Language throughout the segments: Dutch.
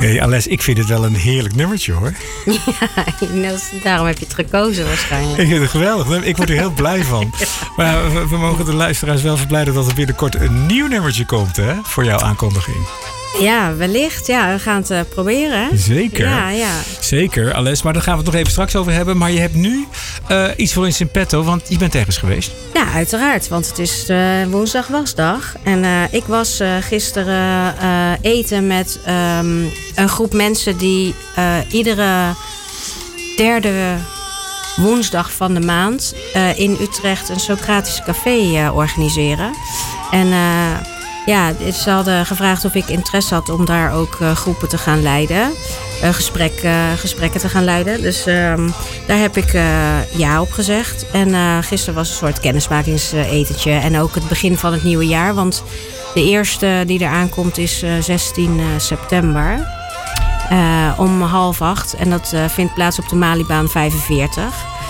Nee, Ales, ik vind het wel een heerlijk nummertje, hoor. Ja, daarom heb je het gekozen waarschijnlijk. Ik vind het geweldig. Ik word er heel blij van. Maar we mogen de luisteraars wel verblijden dat er binnenkort een nieuw nummertje komt, hè? Voor jouw aankondiging. Ja, wellicht. Ja, we gaan het proberen. Zeker. Ja. Zeker, Ales. Maar daar gaan we het nog even straks over hebben. Maar je hebt nu iets voor ons in petto, want je bent ergens geweest. Ja, uiteraard. Want het is woensdag wasdag. En ik was gisteren eten met een groep mensen die iedere derde woensdag van de maand in Utrecht een Socratisch café organiseren. En ja, ze hadden gevraagd of ik interesse had om daar ook groepen te gaan leiden. Gesprekken te gaan leiden. Dus daar heb ik ja op gezegd. En gisteren was een soort kennismakingsetentje. En ook het begin van het nieuwe jaar. Want de eerste die er aankomt is 16 september. Om 7:30. En dat vindt plaats op de Malibaan 45.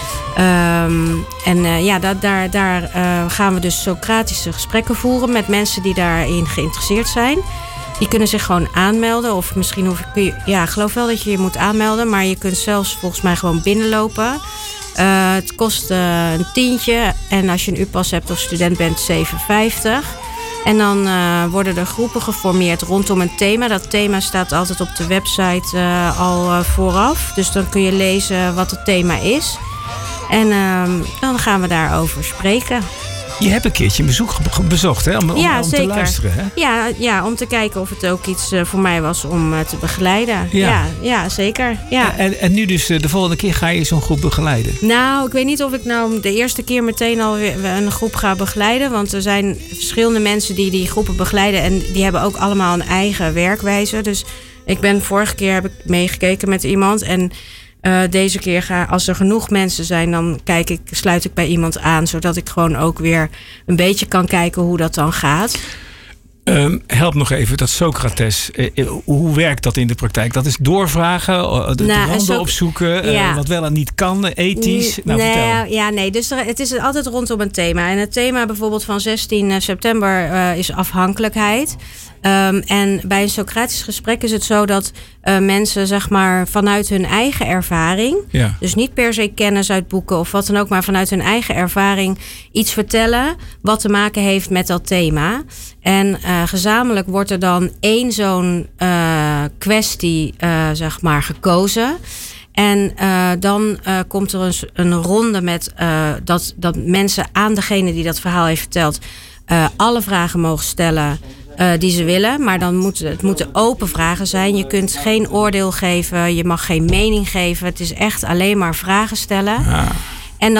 Daar gaan we dus Socratische gesprekken voeren met mensen die daarin geïnteresseerd zijn. Die kunnen zich gewoon aanmelden. Of misschien ik geloof wel dat je je moet aanmelden. Maar je kunt zelfs volgens mij gewoon binnenlopen. Het kost een tientje. En als je een U-pas hebt of student bent, €7,50. En dan worden er groepen geformeerd rondom een thema. Dat thema staat altijd op de website al vooraf. Dus dan kun je lezen wat het thema is. En dan gaan we daarover spreken. Je hebt een keertje een bezoek bezocht, hè? Om te luisteren, hè? Ja, om te kijken of het ook iets voor mij was om te begeleiden. Ja, zeker. Ja. En nu dus de volgende keer ga je zo'n groep begeleiden? Nou, ik weet niet of ik nou de eerste keer meteen alweer een groep ga begeleiden. Want er zijn verschillende mensen die groepen begeleiden. En die hebben ook allemaal een eigen werkwijze. Dus vorige keer heb ik meegekeken met iemand. En deze keer als er genoeg mensen zijn, dan sluit ik bij iemand aan. Zodat ik gewoon ook weer een beetje kan kijken hoe dat dan gaat. Help nog even, dat Socrates. Hoe werkt dat in de praktijk? Dat is doorvragen, de randen opzoeken, wat wel en niet kan, ethisch. Vertel. Dus het is altijd rondom een thema. En het thema bijvoorbeeld van 16 september is afhankelijkheid. En bij een Socratisch gesprek is het zo dat mensen zeg maar vanuit hun eigen ervaring, dus niet per se kennis uit boeken of wat dan ook, maar vanuit hun eigen ervaring iets vertellen wat te maken heeft met dat thema. En gezamenlijk wordt er dan één zo'n kwestie zeg maar gekozen. En dan komt er een ronde met dat mensen aan degene die dat verhaal heeft verteld alle vragen mogen stellen die ze willen. Maar dan het moeten open vragen zijn. Je kunt geen oordeel geven. Je mag geen mening geven. Het is echt alleen maar vragen stellen. Ja. En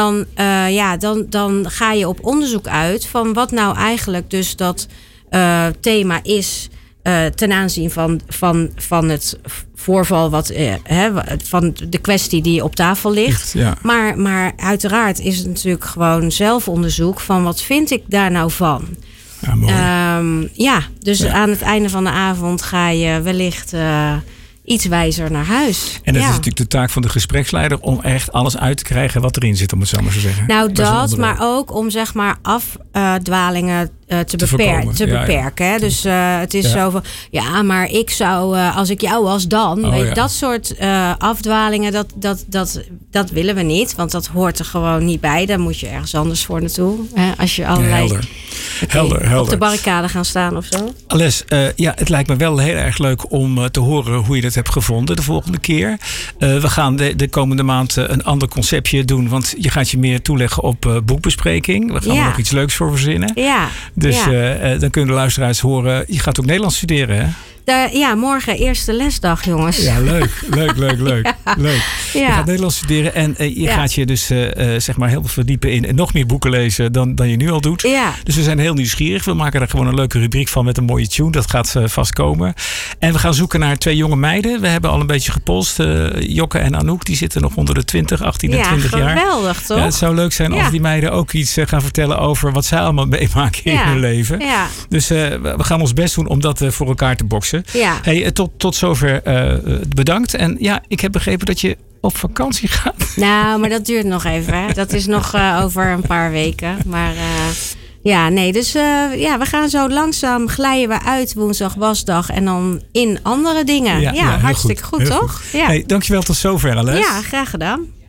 dan ga je op onderzoek uit van wat nou eigenlijk dus dat thema is ten aanzien van het voorval van de kwestie die op tafel ligt. Ja. Maar uiteraard is het natuurlijk gewoon zelfonderzoek van wat vind ik daar nou van. Ja, mooi. Dus aan het einde van de avond ga je wellicht iets wijzer naar huis. En dat is natuurlijk de taak van de gespreksleider om echt alles uit te krijgen wat erin zit, om het zo maar te zeggen. Nou, maar ook om zeg maar afdwalingen te beperken. Hè? Dus het is zo van, maar ik zou, als ik jou was dan, dat soort afdwalingen, dat willen we niet. Want dat hoort er gewoon niet bij. Daar moet je ergens anders voor naartoe. Als je allerlei helder. op de barricade gaan staan of zo. Ales, het lijkt me wel heel erg leuk om te horen hoe je dat hebt gevonden de volgende keer. We gaan de komende maand een ander conceptje doen. Want je gaat je meer toeleggen op boekbespreking. We gaan er nog iets leuks voor verzinnen. Ja. Dus dan kunnen de luisteraars horen. Je gaat ook Nederlands studeren, hè? Morgen eerste lesdag, jongens. Ja, leuk. Leuk. Je gaat Nederlands studeren en je gaat je dus zeg maar heel veel verdiepen in en nog meer boeken lezen dan je nu al doet. Ja. Dus we zijn heel nieuwsgierig. We maken er gewoon een leuke rubriek van met een mooie tune. Dat gaat vast komen. En we gaan zoeken naar 2 jonge meiden. We hebben al een beetje gepolst. Jokke en Anouk, die zitten nog onder de 18 en 20 jaar. Ja, geweldig toch? Ja, het zou leuk zijn als die meiden ook iets gaan vertellen over wat zij allemaal meemaken in hun leven. Ja. Dus we gaan ons best doen om dat voor elkaar te boksen. Ja. Hey, tot zover bedankt. En ik heb begrepen dat je op vakantie gaat. Nou, maar dat duurt nog even. Hè. Dat is nog over een paar weken. Maar Ja, nee, dus we gaan zo langzaam glijden we uit woensdag wasdag en dan in andere dingen. Ja, hartstikke goed toch? Ja. Hey, dankjewel tot zover, Ales. Ja, graag gedaan.